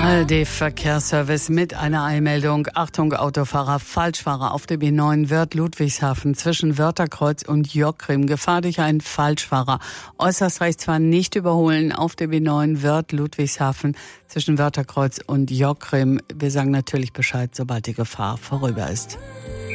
ARD-Verkehrsservice mit einer Eilmeldung. Achtung, Autofahrer, Falschfahrer auf der B9 Wörth Ludwigshafen zwischen Wörtherkreuz und Jockgrim. Gefahr durch einen Falschfahrer. Äußerst rechts fahren nicht überholen auf der B9 Wörth Ludwigshafen zwischen Wörtherkreuz und Jockgrim. Wir sagen natürlich Bescheid, sobald die Gefahr vorüber ist.